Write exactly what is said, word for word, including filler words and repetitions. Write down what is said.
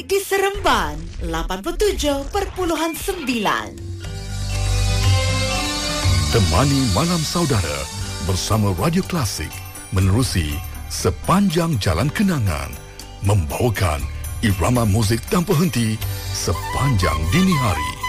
di Seremban lapan puluh tujuh perpuluhan sembilan. Temani malam saudara bersama Radio Klasik menerusi sepanjang jalan kenangan, membawakan irama muzik tanpa henti sepanjang dini hari.